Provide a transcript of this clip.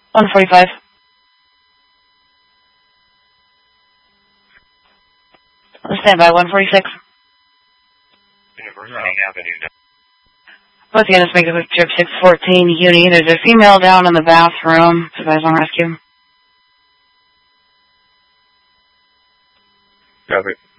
145. Stand by, 146. University Avenue. Both units make a quick trip, 614 Uni. There's a female down in the bathroom. Surprise on rescue. Copy.